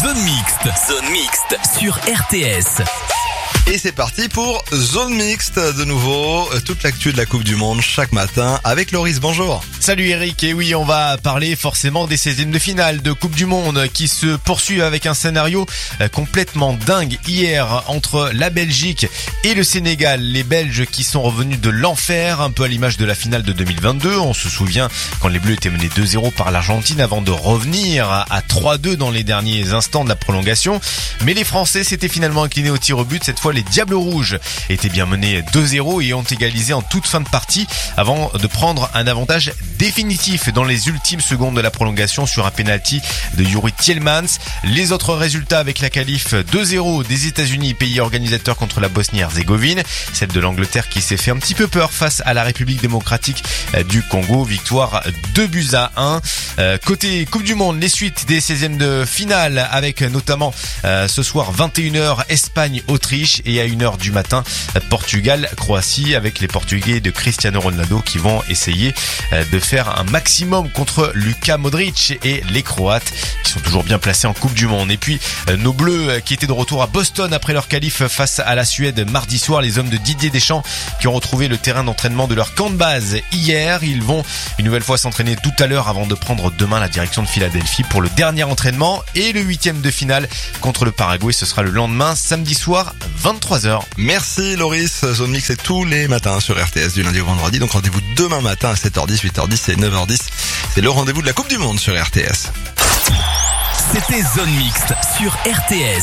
Zone Mixte sur RTS. Et c'est parti pour Zone Mixte de nouveau, toute l'actu de la Coupe du Monde chaque matin avec Loris, bonjour. Salut Eric, et oui, on va parler forcément des 16e de finale de Coupe du Monde qui se poursuivent avec un scénario complètement dingue hier entre la Belgique et le Sénégal. Les Belges qui sont revenus de l'enfer, un peu à l'image de la finale de 2022. On se souvient quand les Bleus étaient menés 2-0 par l'Argentine avant de revenir à 3-2 dans les derniers instants de la prolongation. Mais les Français s'étaient finalement inclinés au tir au but. Cette fois, les Diables Rouges étaient bien menés 2-0 et ont égalisé en toute fin de partie avant de prendre un avantage définitif dans les ultimes secondes de la prolongation sur un penalty de Yuri Tielemans. Les autres résultats avec la qualif 2-0 des États-Unis, pays organisateur contre la Bosnie-Herzégovine, celle de l'Angleterre qui s'est fait un petit peu peur face à la République démocratique du Congo, victoire 2-1. Côté Coupe du Monde, les suites des 16e de finale avec notamment ce soir 21h Espagne-Autriche et à 1h du matin Portugal-Croatie avec les Portugais de Cristiano Ronaldo qui vont essayer de faire un maximum contre Luka Modric et les Croates qui sont toujours bien placés en Coupe du Monde. Et puis nos Bleus qui étaient de retour à Boston après leur qualif face à la Suède mardi soir, les hommes de Didier Deschamps qui ont retrouvé le terrain d'entraînement de leur camp de base hier. Ils vont une nouvelle fois s'entraîner tout à l'heure avant de prendre demain la direction de Philadelphie pour le dernier entraînement et le 8e de finale contre le Paraguay. Ce sera le lendemain, samedi soir, 23h. Merci Loris, Zone Mixte c'est tous les matins sur RTS du lundi au vendredi. Donc rendez-vous demain matin à 7h10, 8h10 et 9h10. C'est le rendez-vous de la Coupe du Monde sur RTS. C'était Zone Mixte sur RTS.